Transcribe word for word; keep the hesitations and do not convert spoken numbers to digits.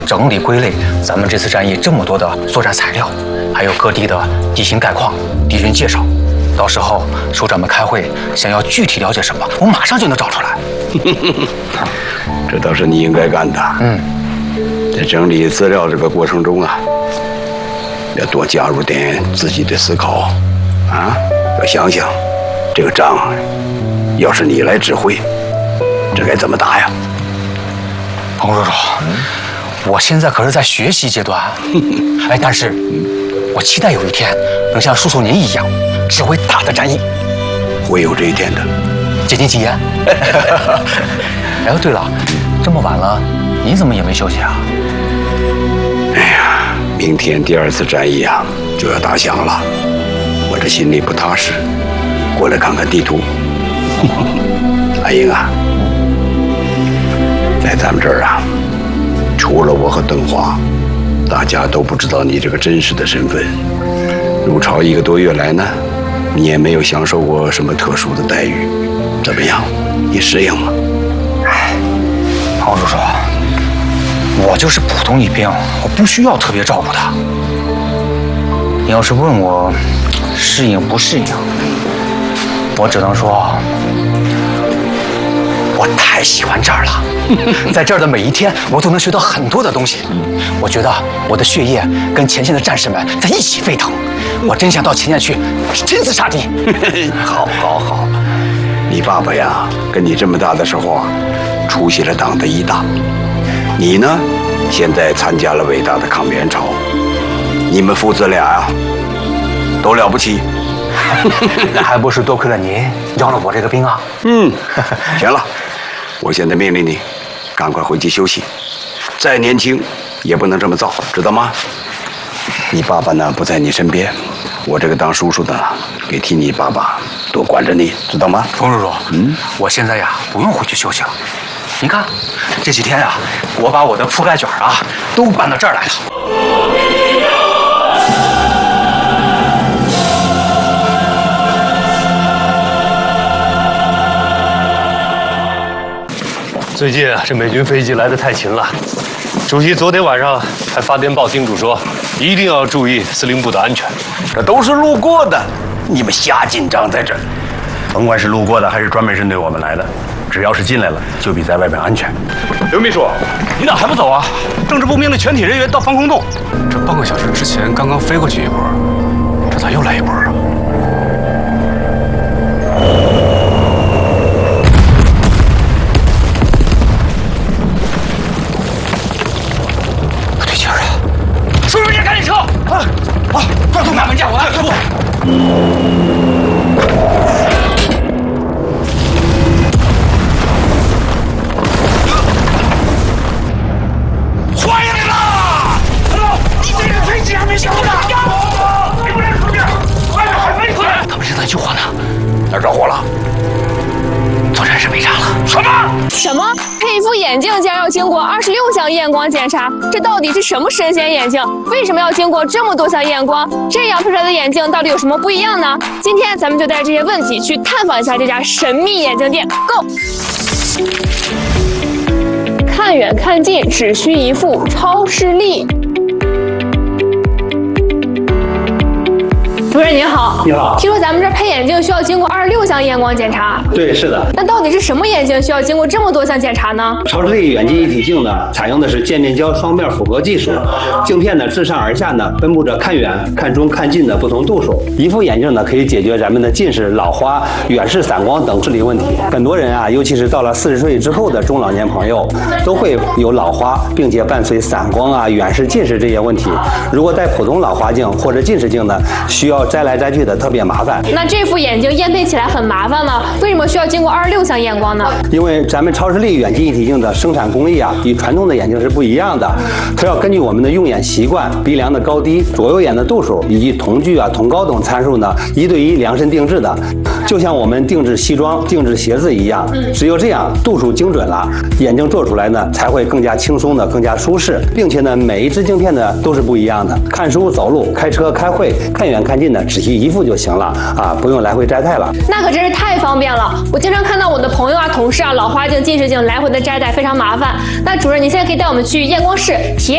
整理归类咱们这次战役这么多的作战材料，还有各地的地形概况、敌人介绍。到时候首长们开会想要具体了解什么，我马上就能找出来。 这倒是你应该干的。嗯，在整理资料这个过程中啊，要多加入点自己的思考啊，要想想这个仗要是你来指挥，这该怎么打呀？ 彭叔叔，我现在可是在学习阶段，哎，但是我期待有一天能像叔叔您一样指挥大的战役。 会有这一天的， 谨记吉言。哎，对了，这么晚了，你怎么也没休息啊？ 哎呀，明天第二次战役啊就要打响了，我这心里不踏实，过来看看地图。阿英啊，在咱们这儿啊，除了我和邓华，大家都不知道你这个真实的身份。入朝一个多月来呢，你也没有享受过什么特殊的待遇，怎么样？你适应吗？ 彭叔叔，我就是普通一兵，我不需要特别照顾他。你要是问我适应不适应，我只能说，我太喜欢这儿了。在这儿的每一天，我都能学到很多的东西。我觉得我的血液跟前线的战士们在一起沸腾。我真想到前线去亲自杀敌。 好，好，好。你爸爸呀，跟你这么大的时候啊，出席了党的一大。你呢，现在参加了伟大的抗美援朝。你们父子俩呀，都了不起。 那还不是多亏了您要了我这个兵啊。 嗯，行了，我现在命令你，赶快回去休息。再年轻也不能这么造，知道吗？你爸爸呢不在你身边，我这个当叔叔的给替你爸爸多管着你，知道吗？ 冯叔叔，嗯，我现在呀不用回去休息了。您看，这几天呀，我把我的铺盖卷啊都搬到这儿来了。 最近啊，这美军飞机来得太勤了。主席昨天晚上还发电报叮嘱说，一定要注意司令部的安全。 这都是路过的，你们瞎紧张在这儿。 甭管是路过的还是专门针对我们来的，只要是进来了，就比在外边安全。 刘秘书，你咋还不走啊？政治部命令全体人员到防空洞。 这半个小时之前刚刚飞过去一波，这咋又来一波啊？不对劲儿啊！叔叔，你赶紧撤！啊啊！快快把门架我！快快！那句话呢？ 哪儿着火了？ 作战室被炸了。 什么？ 什么？这副眼镜竟然要经过二十六项验光检查，这到底是什么神仙眼镜？为什么要经过这么多项验光？这样配出来的眼镜到底有什么不一样呢？今天咱们就带着这些问题去探访一下这家神秘眼镜店。Go！ 看远看近只需一副超视力。主任您好， 你好。 听说咱们这儿配眼镜需要经过二十六项验光检查。 对，是的。 那到底是什么眼镜需要经过这么多项检查呢？ 超视力远近一体镜呢，采用的是渐面胶双面复合技术，镜片呢自上而下呢分布着看远、看中、看近的不同度数。一副眼镜呢可以解决咱们的近视、老花、远视、散光等视力问题。很多人啊，尤其是到了四十岁之后的中老年朋友，都会有老花，并且伴随散光啊、远视、近视这些问题。如果戴普通老花镜或者近视镜呢，需要摘来摘去的特别麻烦。 那这副眼镜验配起来很麻烦吗？为什么需要经过二十六项验光呢？ 因为咱们超视力远近一体镜的生产工艺啊，与传统的眼镜是不一样的。它要根据我们的用眼习惯、鼻梁的高低、左右眼的度数以及瞳距啊、瞳高等参数呢，一对一量身定制的。就像我们定制西装、定制鞋子一样，只有这样度数精准了，眼镜做出来呢才会更加轻松的、更加舒适，并且呢每一支镜片呢都是不一样的。看书、走路、开车、开会，看远看近呢，只需一副就行了啊，不用来回摘戴了。 那可真是太方便了！我经常看到我的朋友啊、同事啊，老花镜、近视镜来回的摘戴非常麻烦。那主任，你现在可以带我们去验光室体验。